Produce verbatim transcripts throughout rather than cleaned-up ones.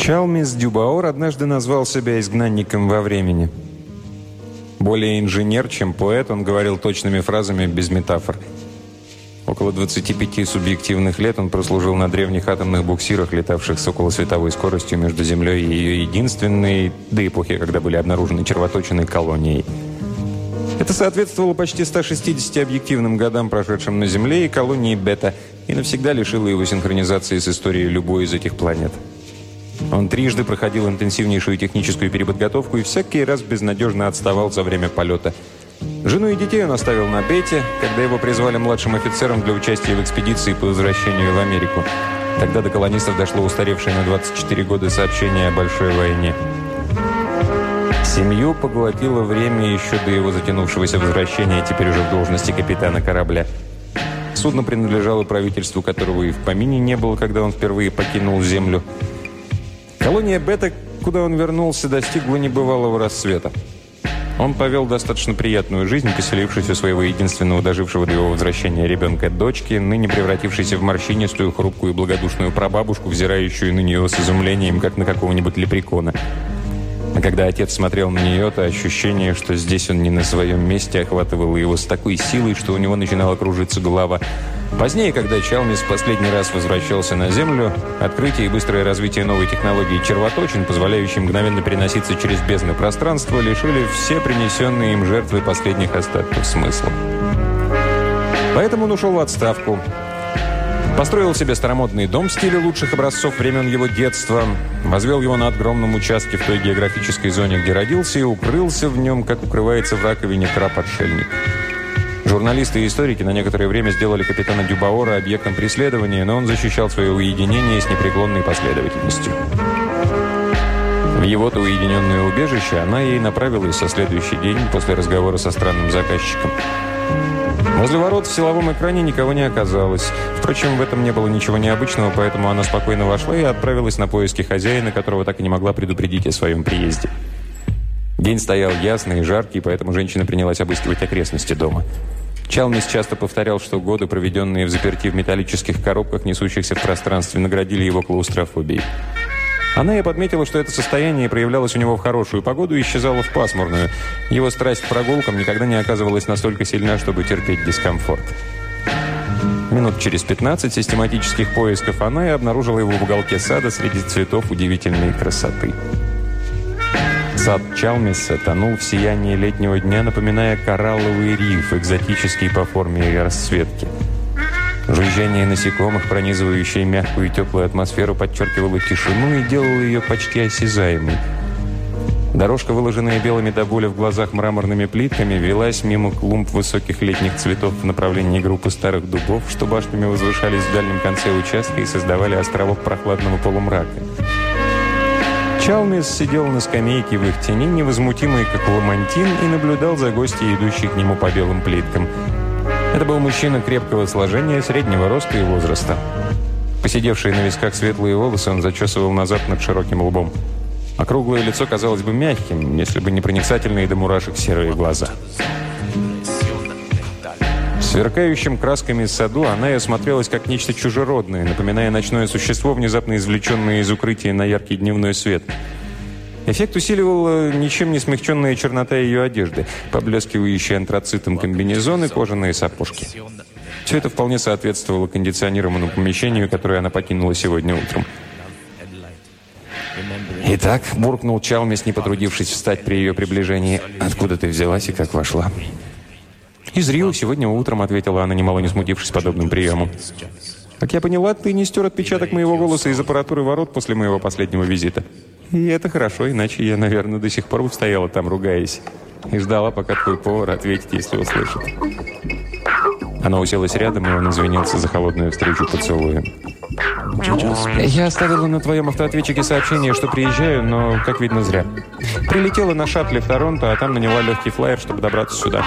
Чалмис Дюбаор однажды назвал себя изгнанником во времени. Более инженер, чем поэт, он говорил точными фразами, без метафор. Около двадцати пяти субъективных лет он прослужил на древних атомных буксирах, летавших с околосветовой скоростью между Землей и ее единственной, до эпохи, когда были обнаружены червоточины, колонией. Это соответствовало почти ста шестидесяти объективным годам, прошедшим на Земле, и колонии Бета, и навсегда лишило его синхронизации с историей любой из этих планет. Он трижды проходил интенсивнейшую техническую переподготовку и всякий раз безнадежно отставал за время полета. Жену и детей он оставил на Бете, когда его призвали младшим офицером для участия в экспедиции по возвращению в Америку. Тогда до колонистов дошло устаревшее на двадцать четыре года сообщение о большой войне. Семью поглотило время еще до его затянувшегося возвращения, теперь уже в должности капитана корабля. Судно принадлежало правительству, которого и в помине не было, когда он впервые покинул Землю. Колония Бета, куда он вернулся, достигла небывалого расцвета. Он повел достаточно приятную жизнь, поселившись у своего единственного дожившего до его возвращения ребенка дочки, ныне превратившейся в морщинистую, хрупкую и благодушную прабабушку, взирающую на нее с изумлением, как на какого-нибудь лепрекона. А когда отец смотрел на нее, то ощущение, что здесь он не на своем месте, охватывало его с такой силой, что у него начинала кружиться голова. Позднее, когда Чалмис в последний раз возвращался на Землю, открытие и быстрое развитие новой технологии червоточин, позволяющей мгновенно переноситься через бездны пространства, лишили все принесенные им жертвы последних остатков смысла. Поэтому он ушел в отставку. Построил себе старомодный дом в стиле лучших образцов времен его детства, возвел его на огромном участке в той географической зоне, где родился, и укрылся в нем, как укрывается в раковине краб-отшельник. Журналисты и историки на некоторое время сделали капитана Дюбаора объектом преследования, но он защищал свое уединение с непреклонной последовательностью. В его-то уединенное убежище она ей направилась со следующий день после разговора со странным заказчиком. Возле ворот в силовом экране никого не оказалось. Впрочем, в этом не было ничего необычного, поэтому она спокойно вошла и отправилась на поиски хозяина, которого так и не могла предупредить о своем приезде. День стоял ясный и жаркий, поэтому женщина принялась обыскивать окрестности дома. Чалмис часто повторял, что годы, проведенные в заперти в металлических коробках, несущихся в пространстве, наградили его клаустрофобией. Она и подметила, что это состояние проявлялось у него в хорошую погоду и исчезало в пасмурную. Его страсть к прогулкам никогда не оказывалась настолько сильна, чтобы терпеть дискомфорт. Минут через пятнадцать систематических поисков она и обнаружила его в уголке сада среди цветов удивительной красоты. Сад Чалмиса тонул в сиянии летнего дня, напоминая коралловый риф, экзотический по форме и расцветке. Жужжание насекомых, пронизывающее мягкую и теплую атмосферу, подчеркивало тишину и делало ее почти осязаемой. Дорожка, выложенная белыми до боли в глазах мраморными плитками, велась мимо клумб высоких летних цветов в направлении группы старых дубов, что башнями возвышались в дальнем конце участка и создавали островок прохладного полумрака. Чалмис сидел на скамейке в их тени, невозмутимый, как ламантин, и наблюдал за гостьей, идущей к нему по белым плиткам. Это был мужчина крепкого сложения, среднего роста и возраста. Посидевшие на висках светлые волосы он зачесывал назад над широким лбом. Округлое лицо казалось бы мягким, если бы не проницательные до мурашек серые глаза. В сверкающем красками саду она и осмотрелась как нечто чужеродное, напоминая ночное существо, внезапно извлеченное из укрытия на яркий дневной свет. Эффект усиливала ничем не смягченная чернота ее одежды, поблескивающие антрацитом комбинезоны, кожаные сапожки. Все это вполне соответствовало кондиционированному помещению, которое она покинула сегодня утром. «Итак», — буркнул Чалмис, не потрудившись встать при ее приближении, — «откуда ты взялась и как вошла?» «Из Рио сегодня утром», — ответила она, немало не смутившись подобным приемом. «Как я поняла, ты не стер отпечаток моего голоса из аппаратуры ворот после моего последнего визита. И это хорошо, иначе я, наверное, до сих пор бы стояла там, ругаясь, и ждала, пока твой повар ответит, если услышит». Она уселась рядом, и он извинился за холодную встречу поцелуем. «Я оставила на твоем автоответчике сообщение, что приезжаю, но, как видно, зря. Прилетела на шаттле в Торонто, а там наняла легкий флайер, чтобы добраться сюда».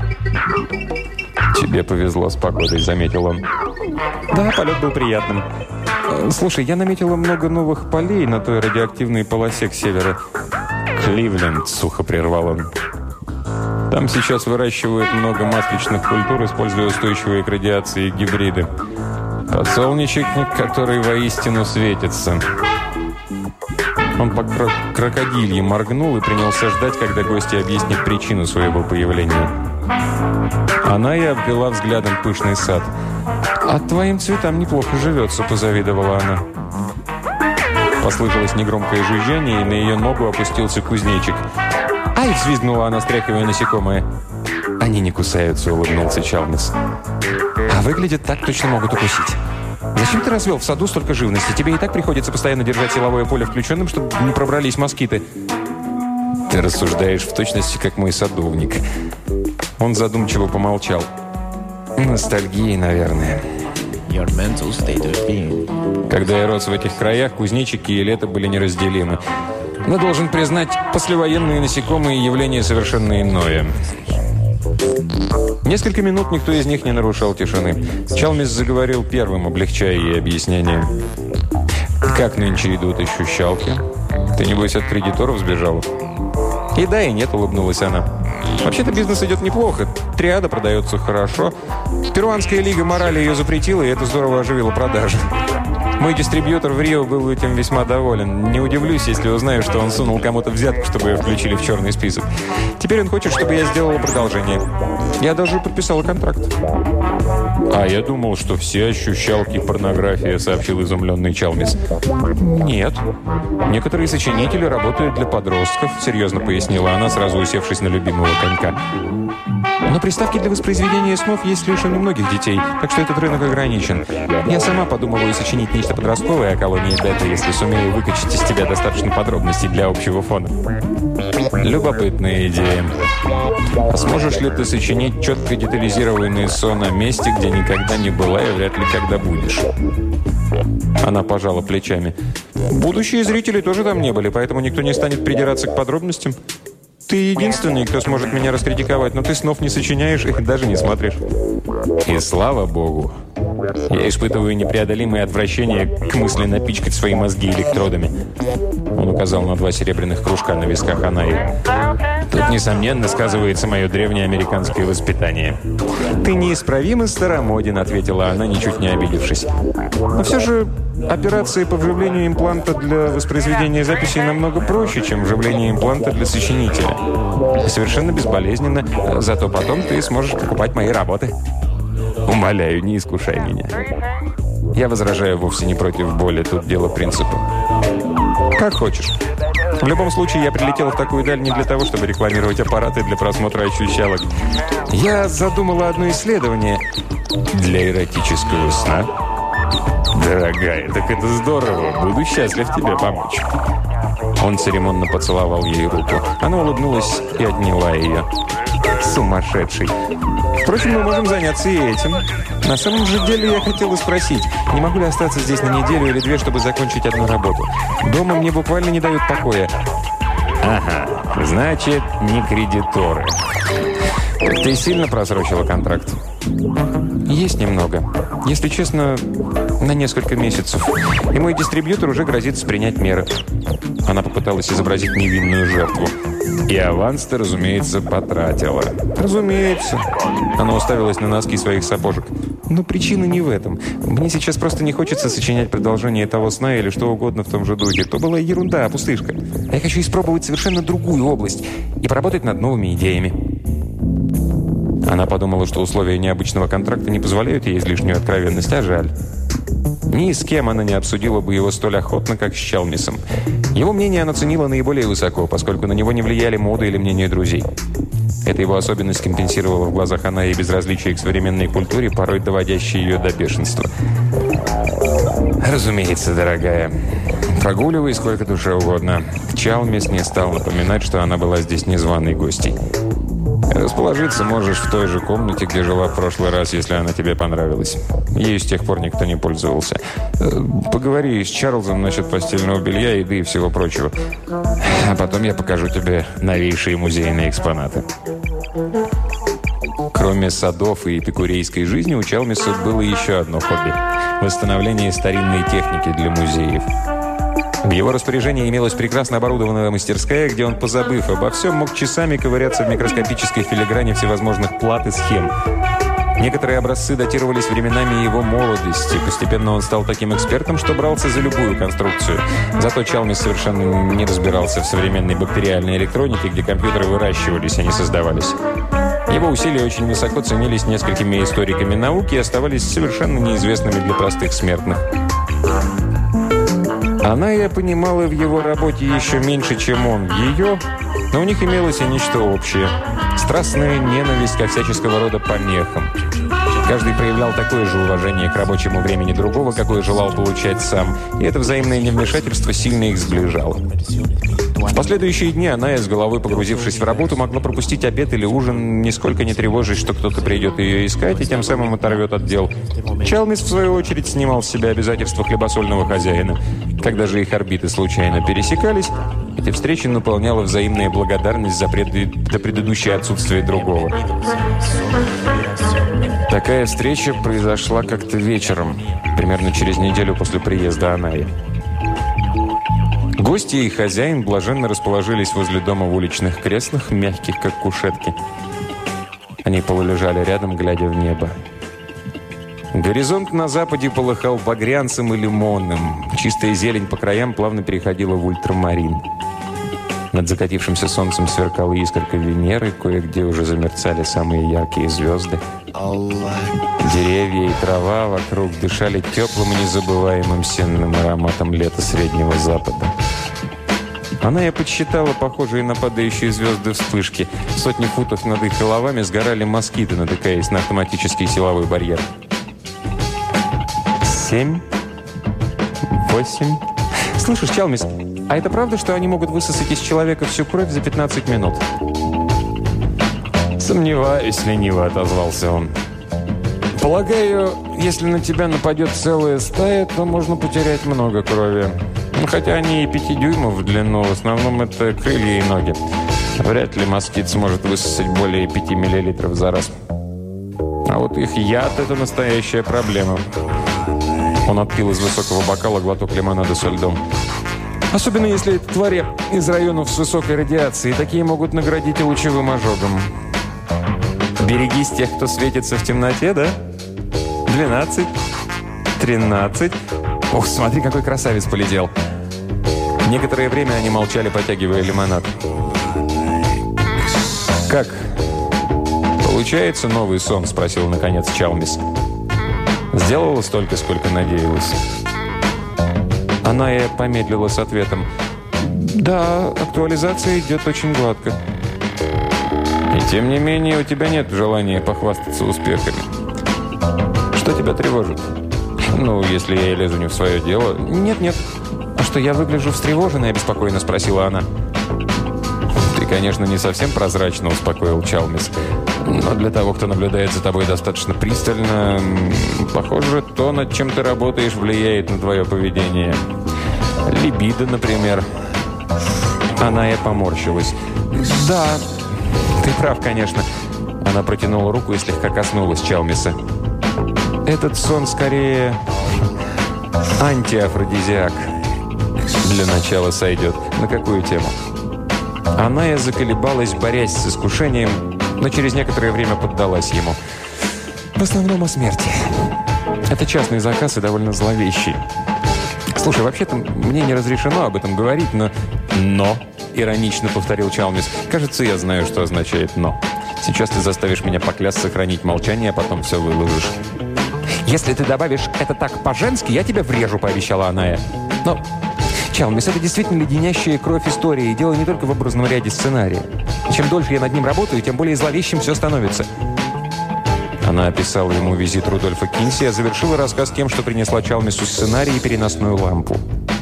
«Тебе повезло с погодой», — заметил он. «Да, полет был приятным. Слушай, я наметила много новых полей на той радиоактивной полосе к северу». «Кливленд», — сухо прервал он. «Там сейчас выращивают много масличных культур, используя устойчивые к радиации гибриды. Подсолнечник, который воистину светится». Он по крокодилье моргнул и принялся ждать, когда гости объяснит причину своего появления. Она и обвела взглядом пышный сад. «А твоим цветам неплохо живется», — позавидовала она. Послышалось негромкое жужжание, и на ее ногу опустился кузнечик. «Ай!» — взвизгнула она, стряхивая насекомое. «Они не кусаются», — улыбнулся Чалмис. «А выглядят так, точно могут укусить. Зачем ты развел в саду столько живности? Тебе и так приходится постоянно держать силовое поле включенным, чтобы не пробрались москиты». «Ты рассуждаешь в точности, как мой садовник». Он задумчиво помолчал. «Ностальгия, наверное». Когда я рос в этих краях, кузнечики и лето были неразделимы. Но, должен признать, послевоенные насекомые явление совершенно иное. Несколько минут никто из них не нарушал тишины. Чалмис заговорил первым, облегчая ей объяснение. «Как нынче идут ощущалки? Ты, небось, от кредиторов сбежала?» «И да, и нет», — улыбнулась она. «Вообще-то бизнес идет неплохо. Триада продается хорошо. Перуанская лига морали ее запретила, и это здорово оживило продажи. Мой дистрибьютор в Рио был этим весьма доволен. Не удивлюсь, если узнаю, что он сунул кому-то взятку, чтобы ее включили в черный список. Теперь он хочет, чтобы я сделала продолжение. Я даже подписала контракт». «А я думал, что все ощущалки порнография», — сообщил изумленный Чалмис. «Нет. Некоторые сочинители работают для подростков», — серьезно пояснила она, сразу усевшись на любимого конька. «Но приставки для воспроизведения снов есть лишь у немногих детей, так что этот рынок ограничен. Я сама подумываю сочинить нечто подростковое о колонии Бета, если сумею выкачать из тебя достаточно подробностей для общего фона». «Любопытная идея. А сможешь ли ты сочинить четко детализированный сон о месте, где никогда не была и вряд ли когда будешь?» Она пожала плечами. «Будущие зрители тоже там не были, поэтому никто не станет придираться к подробностям. Ты единственный, кто сможет меня раскритиковать, но ты снов не сочиняешь и даже не смотришь». «И слава богу. Я испытываю непреодолимое отвращение к мысли напичкать свои мозги электродами». Он указал на два серебряных кружка на висках Анаи. «Тут, несомненно, сказывается мое древнее американское воспитание». «Ты неисправимо старомоден», — ответила она, ничуть не обидевшись. «Но все же операция по вживлению импланта для воспроизведения записей намного проще, чем вживление импланта для сочинителя. Совершенно безболезненно, зато потом ты сможешь покупать мои работы». «Умоляю, не искушай меня». «Я возражаю вовсе не против боли, тут дело принципа». «Как хочешь. В любом случае, я прилетела в такую даль не для того, чтобы рекламировать аппараты для просмотра ощущалок. Я задумала одно исследование для эротического сна». «Дорогая, так это здорово. Буду счастлив тебе помочь». Он церемонно поцеловал ей руку. Она улыбнулась и отняла ее. «Сумасшедший. Впрочем, мы можем заняться и этим. На самом же деле я хотела спросить, не могу ли остаться здесь на неделю или две, чтобы закончить одну работу? Дома мне буквально не дают покоя». «Ага, значит, не кредиторы. Ты сильно просрочила контракт?» «Есть немного. Если честно, на несколько месяцев. И мой дистрибьютор уже грозится принять меры». Она попыталась изобразить невинную жертву. «И аванс ты, разумеется, потратила». «Разумеется». Она уставилась на носки своих сапожек. «Но причина не в этом. Мне сейчас просто не хочется сочинять продолжение того сна или что угодно в том же духе. То была ерунда, пустышка. Я хочу испробовать совершенно другую область и поработать над новыми идеями». Она подумала, что условия необычного контракта не позволяют ей излишнюю откровенность, а жаль. Ни с кем она не обсудила бы его столь охотно, как с Чалмисом. Его мнение она ценила наиболее высоко, поскольку на него не влияли моды или мнения друзей. Эта его особенность компенсировала в глазах она и безразличие к современной культуре, порой доводящей ее до бешенства. «Разумеется, дорогая. Прогуливай сколько душе угодно». Чалмис не стал напоминать, что она была здесь незваной гостьей. «Расположиться можешь в той же комнате, где жила в прошлый раз, если она тебе понравилась. Ею с тех пор никто не пользовался. Поговори с Чарльзом насчет постельного белья, еды и всего прочего. А потом я покажу тебе новейшие музейные экспонаты». Кроме садов и эпикурейской жизни, у Чалмиса было еще одно хобби – восстановление старинной техники для музеев. В его распоряжении имелась прекрасно оборудованная мастерская, где он, позабыв обо всем, мог часами ковыряться в микроскопической филиграни всевозможных плат и схем. Некоторые образцы датировались временами его молодости. Постепенно он стал таким экспертом, что брался за любую конструкцию. Зато Чалмис совершенно не разбирался в современной бактериальной электронике, где компьютеры выращивались, а не создавались. Его усилия очень высоко ценились несколькими историками науки и оставались совершенно неизвестными для простых смертных. Она, я понимала, в его работе еще меньше, чем он в ее, но у них имелось и нечто общее. Страстная ненависть ко всяческого рода помехам. Каждый проявлял такое же уважение к рабочему времени другого, какое желал получать сам, и это взаимное невмешательство сильно их сближало. В последующие дни она, с головой погрузившись в работу, могла пропустить обед или ужин, нисколько не тревожась, что кто-то придет ее искать и тем самым оторвет от дел. Чалмис, в свою очередь, снимал с себя обязательства хлебосольного хозяина. Когда же их орбиты случайно пересекались, эти встречи наполняла взаимная благодарность за, пред... за предыдущее отсутствие другого. Такая встреча произошла как-то вечером, примерно через неделю после приезда Анаи. Гости и хозяин блаженно расположились возле дома в уличных креслах, мягких, как кушетки. Они полулежали рядом, глядя в небо. Горизонт на западе полыхал багрянцем и лимонным. Чистая зелень по краям плавно переходила в ультрамарин. Над закатившимся солнцем сверкала искорка Венеры, кое-где уже замерцали самые яркие звезды. Деревья и трава вокруг дышали теплым и незабываемым сенным ароматом лета Среднего Запада. Она, я подсчитала, похожие на падающие звезды вспышки. Сотни футов над их головами сгорали москиты, натыкаясь на автоматический силовой барьер. Семь. Восемь. Слышишь, Чалмис, а это правда, что они могут высосать из человека всю кровь за пятнадцать минут? Сомневаюсь, лениво отозвался он. Полагаю, если на тебя нападет целая стая, то можно потерять много крови. Хотя они и пяти дюймов в длину, в основном это крылья и ноги. Вряд ли москит сможет высосать более пяти миллилитров за раз. А вот их яд – это настоящая проблема. Он отпил из высокого бокала глоток лимонада со льдом. Особенно если это твари из районов с высокой радиацией. Такие могут наградить и лучевым ожогом. Берегись тех, кто светится в темноте, да? Двенадцать. Тринадцать. Ух, смотри, какой красавец полетел. Некоторое время они молчали, потягивая лимонад. «Как? Получается новый сон?» – спросил, наконец, Чалмис. «Сделала столько, сколько надеялась?» Она и помедлила с ответом. «Да, актуализация идет очень гладко». «И тем не менее у тебя нет желания похвастаться успехами. Что тебя тревожит?» «Ну, если я и лезу не в свое дело...» «Нет-нет. А что, я выгляжу встревоженной?» – обеспокоенно спросила она. «Ты, конечно, не совсем прозрачно», – успокоил Чалмис. «Но для того, кто наблюдает за тобой достаточно пристально, похоже, то, над чем ты работаешь, влияет на твое поведение. Либидо, например». Она и поморщилась. «Да, ты прав, конечно». Она протянула руку и слегка коснулась Чалмиса. «Этот сон скорее антиафродизиак. Для начала сойдет. На какую тему?» Она и заколебалась, борясь с искушением, но через некоторое время поддалась ему. «В основном о смерти. Это частный заказ и довольно зловещий. Слушай, вообще-то мне не разрешено об этом говорить, но...» «Но», — иронично повторил Чалмис, — «кажется, я знаю, что означает «но». Сейчас ты заставишь меня поклясться сохранить молчание, а потом все выложишь». «Если ты добавишь это так по-женски, я тебя врежу», — пообещала Аная. «Но, Чалмис, это действительно леденящая кровь истории, и дело не только в образном ряде сценария. Чем дольше я над ним работаю, тем более зловещим все становится». Она описала ему визит Рудольфа Кинси, а завершила рассказ тем, что принесла Чалмису сценарий и переносную лампу.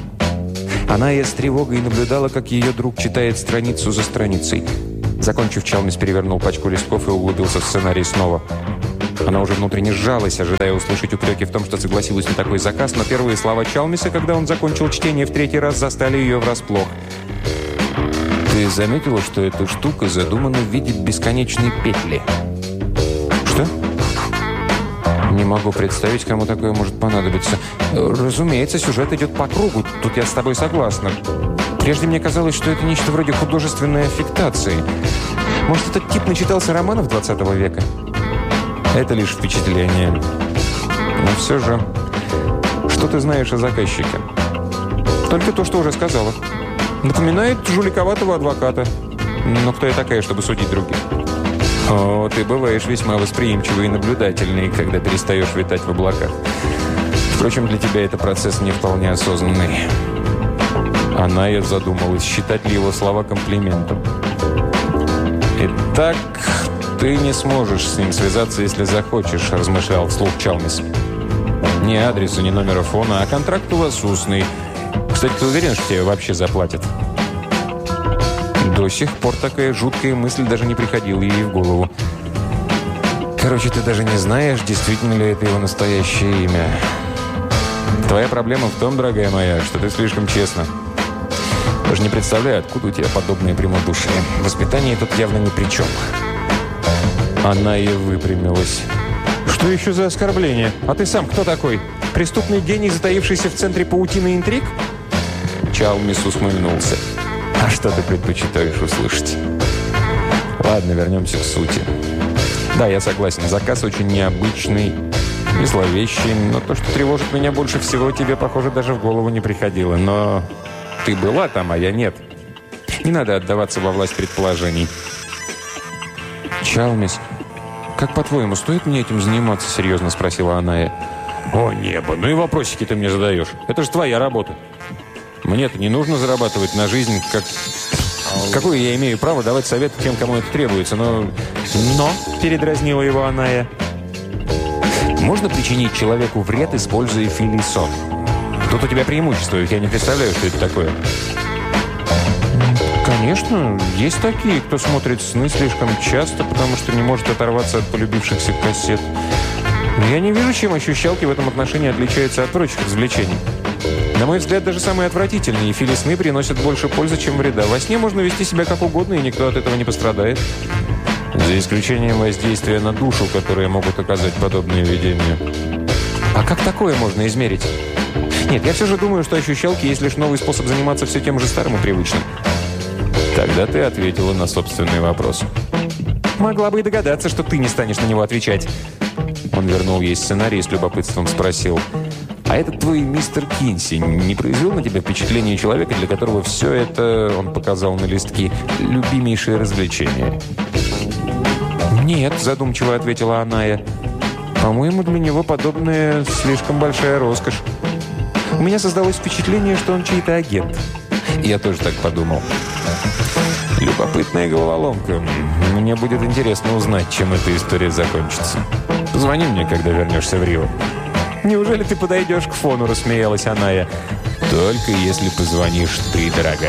Она и с тревогой наблюдала, как ее друг читает страницу за страницей. Закончив, Чалмис перевернул пачку листков и углубился в сценарий снова. Она уже внутренне сжалась, ожидая услышать упреки в том, что согласилась на такой заказ, но первые слова Чалмиса, когда он закончил чтение в третий раз, застали ее врасплох. «Ты заметила, что эта штука задумана в виде бесконечной петли?» «Что?» «Не могу представить, кому такое может понадобиться. Разумеется, сюжет идет по кругу, тут я с тобой согласна. Прежде мне казалось, что это нечто вроде художественной аффектации. Может, этот тип начитался романов двадцатого века?» Это лишь впечатление. Но все же, что ты знаешь о заказчике? Только то, что уже сказала. Напоминает жуликоватого адвоката. Но кто я такая, чтобы судить других? О, ты бываешь весьма восприимчивый и наблюдательный, когда перестаешь витать в облаках. Впрочем, для тебя это процесс не вполне осознанный. Аная задумалась, считать ли его слова комплиментом. «Итак, ты не сможешь с ним связаться, если захочешь», – размышлял вслух Чалмис. «Ни адреса, ни номера фона, а контракт у вас устный. Кстати, ты уверен, что тебе вообще заплатят?» До сих пор такая жуткая мысль даже не приходила ей в голову. «Короче, ты даже не знаешь, действительно ли это его настоящее имя. Твоя проблема в том, дорогая моя, что ты слишком честна. Даже не представляю, откуда у тебя подобное прямодушие. Воспитание тут явно ни при чем». Она и выпрямилась. «Что еще за оскорбление? А ты сам кто такой? Преступный гений, затаившийся в центре паутины интриг?» Чалмис усмехнулся. «А что ты предпочитаешь услышать?» «Ладно, вернемся к сути. Да, я согласен, заказ очень необычный и зловещий, но то, что тревожит меня больше всего, тебе, похоже, даже в голову не приходило. Но ты была там, а я нет. Не надо отдаваться во власть предположений». «Чалмис, как по-твоему, стоит мне этим заниматься?» – серьезно спросила Аная. «О, небо, ну и вопросики ты мне задаешь. Это же твоя работа. Мне-то не нужно зарабатывать на жизнь, как... Какое я имею право давать совет тем, кому это требуется, но...» «Но», – передразнила его Аная, – «можно причинить человеку вред, используя филисон. Тут у тебя преимущество, ведь я не представляю, что это такое». «Конечно, есть такие, кто смотрит сны слишком часто, потому что не может оторваться от полюбившихся кассет. Но я не вижу, чем ощущалки в этом отношении отличаются от прочих развлечений. На мой взгляд, даже самые отвратительные филисны приносят больше пользы, чем вреда. Во сне можно вести себя как угодно, и никто от этого не пострадает. За исключением воздействия на душу, которые могут оказать подобные видения». «А как такое можно измерить?» «Нет, я все же думаю, что ощущалки есть лишь новый способ заниматься все тем же старым и привычным». «Тогда ты ответила на собственный вопрос». «Могла бы и догадаться, что ты не станешь на него отвечать». Он вернул ей сценарий и с любопытством спросил: «А этот твой мистер Кинси не произвел на тебя впечатление человека, для которого все это, он показал на листки, любимейшее развлечение?» «Нет», – задумчиво ответила Аная. «По-моему, для него подобное слишком большая роскошь. У меня создалось впечатление, что он чей-то агент». Я тоже так подумал. «Любопытная головоломка. Мне будет интересно узнать, чем эта история закончится. Позвони мне, когда вернешься в Рио». «Неужели ты подойдешь к фону?» – рассмеялась Аная. «Только если позвонишь ты, дорогая».